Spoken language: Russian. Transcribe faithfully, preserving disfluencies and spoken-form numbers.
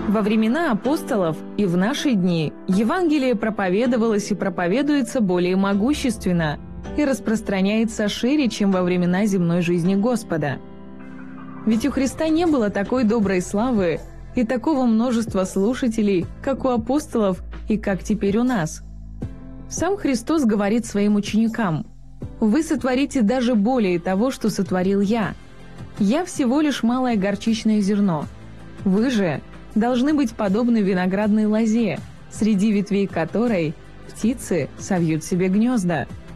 Во времена апостолов и в наши дни Евангелие проповедовалось и проповедуется более могущественно и распространяется шире, чем во времена земной жизни Господа. Ведь у Христа не было такой доброй славы и такого множества слушателей, как у апостолов и как теперь у нас. Сам Христос говорит своим ученикам: «Вы сотворите даже более того, что сотворил Я. Я всего лишь малое горчичное зерно. Вы же должны быть подобны виноградной лозе, среди ветвей которой птицы совьют себе гнезда».